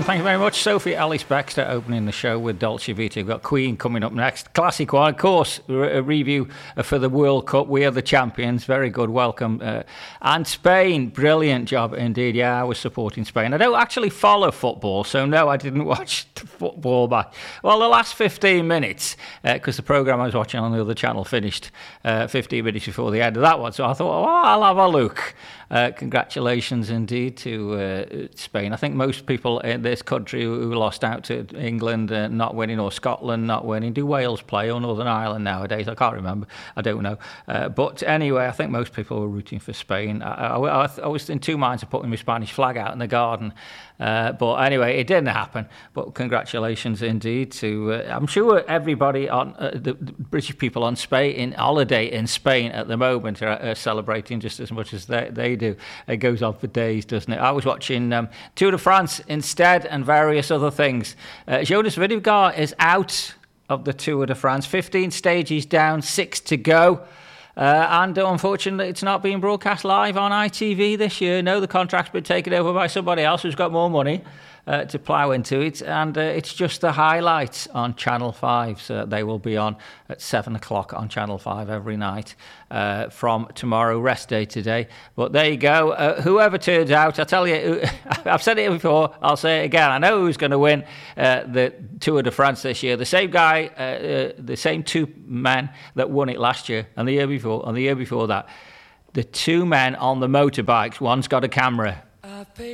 Thank you very much. Sophie Ellis-Bextor opening the show with Dolce Vita. We've got Queen coming up next. Classic one, of course, a review for the World Cup. We are the champions. Very good, welcome. And Spain, brilliant job indeed. Yeah, I was supporting Spain. I don't actually follow football, so no, I didn't watch the football back. Well, the last 15 minutes, because the programme I was watching on the other channel finished 15 minutes before the end of that one. So I thought, oh, I'll have a look. Congratulations indeed to Spain. I think most people in this country who lost out to England not winning, or Scotland not winning. Do Wales play, or Northern Ireland nowadays? I can't remember. I don't know. But anyway, I think most people were rooting for Spain. I was in two minds of putting my Spanish flag out in the garden. But anyway, it didn't happen. But congratulations indeed to, I'm sure everybody on the British people on Spain, in holiday in Spain at the moment, are celebrating just as much as they do. It goes on for days, doesn't it? I was watching Tour de France instead, and various other things. Jonas Vingegaard is out of the Tour de France. 15 stages down, 6 to go. And unfortunately, it's not being broadcast live on ITV this year. No, the contract's been taken over by somebody else who's got more money to plough into it. And it's just the highlights on Channel 5. So they will be on at 7 o'clock on Channel 5 every night from tomorrow, rest day today. But there you go. Whoever turns out, I tell you, I've said it before, I'll say it again. I know who's going to win the Tour de France this year. The same guy, the same two men that won it last year and the year before, and the year before that. The two men on the motorbikes, one's got a camera.